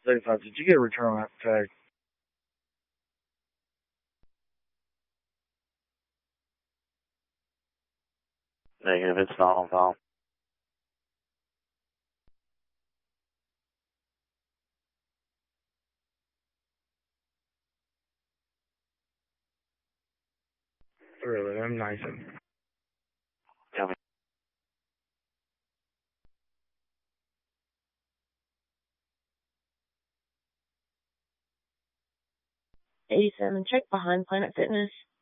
35. Did you get a return on that tag? Negative, it's not on file. Really, I'm nice. Tell me. 87, check behind Planet Fitness.